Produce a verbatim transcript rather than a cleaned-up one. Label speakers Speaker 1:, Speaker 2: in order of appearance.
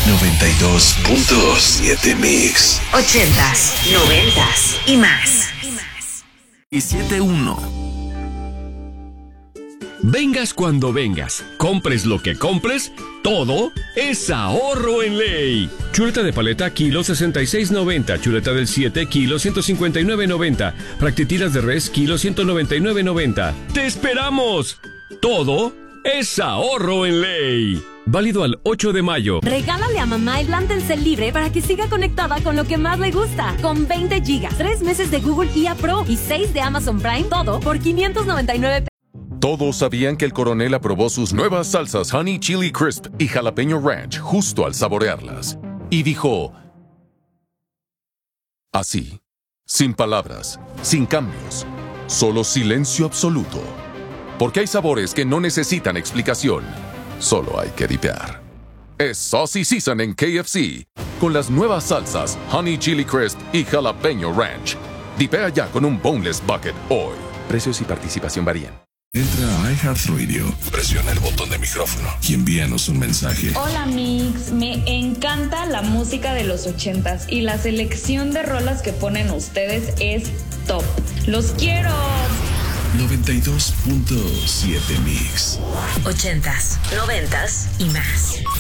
Speaker 1: noventa y dos punto siete Mix.
Speaker 2: Ochentas, noventas y más.
Speaker 3: Y siete uno.
Speaker 4: Vengas cuando vengas, compres lo que compres, todo es ahorro en ley. Chuleta de paleta, kilo sesenta y seis noventa. Chuleta del siete, kilo ciento cincuenta y nueve noventa. Fractitiras de res, kilo ciento noventa y nueve noventa. ¡Te esperamos! Todo es ahorro en ley. Válido al ocho de mayo.
Speaker 5: Regálale a mamá el plan Telcel Libre para que siga conectada con lo que más le gusta. Con veinte gigas, tres meses de Google I A Pro y seis de Amazon Prime, todo por quinientos noventa y nueve pesos.
Speaker 6: Todos sabían que el coronel aprobó sus nuevas salsas Honey Chili Crisp y Jalapeño Ranch justo al saborearlas. Y dijo... así, sin palabras, sin cambios, solo silencio absoluto. Porque hay sabores que no necesitan explicación, solo hay que dipear. Es Saucy Season en K F C, con las nuevas salsas Honey Chili Crisp y Jalapeño Ranch. Dipea ya con un Boneless Bucket hoy. Precios y participación varían.
Speaker 1: Entra a iHeartRadio, presiona el botón de micrófono y envíanos un mensaje.
Speaker 7: Hola Mix, me encanta la música de los ochentas y la selección de rolas que ponen ustedes es top. ¡Los quiero!
Speaker 1: noventa y dos punto siete Mix.
Speaker 2: Ochentas, noventas y más.